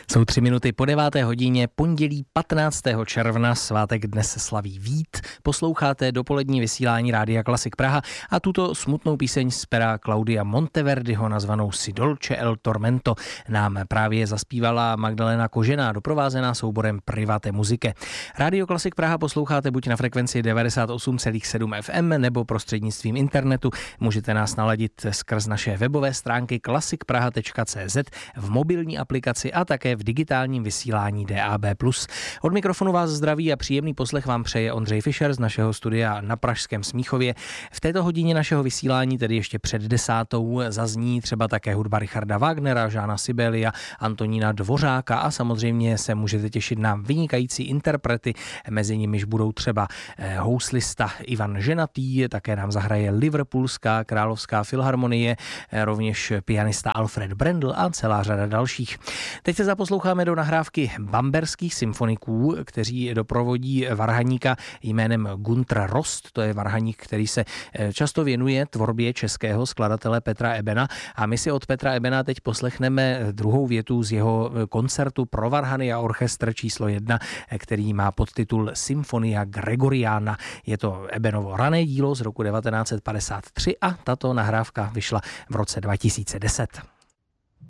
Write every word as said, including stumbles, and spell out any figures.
Jsou tři minuty po deváté hodině, pondělí patnáctého června, svátek dnes se slaví Vít. Posloucháte dopolední vysílání Rádia Klasik Praha a tuto smutnou píseň z pera Claudia Monteverdiho nazvanou Si dolce el tormento nám právě zaspívala Magdalena Kožená, doprovázená souborem Private Musiche. Rádio Klasik Praha posloucháte buď na frekvenci devadesát osm celá sedm ef em nebo prostřednictvím internetu. Můžete nás naladit skrz naše webové stránky klasik praha tečka cé zet, v mobilní aplikaci a také v digitálním vysílání D A B plus. Od mikrofonu vás zdraví a příjemný poslech vám přeje Ondřej Fischer z našeho studia na pražském Smíchově. V této hodině našeho vysílání, tedy ještě před desátou, zazní třeba také hudba Richarda Wagnera, Žána Sibelia, Antonína Dvořáka a samozřejmě se můžete těšit na vynikající interprety. Mezi nimiž budou třeba houslista Ivan Ženatý, také nám zahraje Liverpoolská královská filharmonie, rovněž pianista Alfred Brendel a celá řada dalších. Teď se zaposloucháme do nahrávky bamberských symfoniků, kteří doprovodí varhaníka jménem Günther Rost. To je varhaník, který se často věnuje tvorbě českého skladatele Petra Ebena a my si od Petra Ebena teď poslechneme druhou větu z jeho koncertu pro varhany a orchestr číslo jedna, který má podtitul Symfonia Gregoriana. Je to Ebenovo rané dílo z roku devatenáct set padesát tři a tato nahrávka vyšla v roce dva tisíce deset.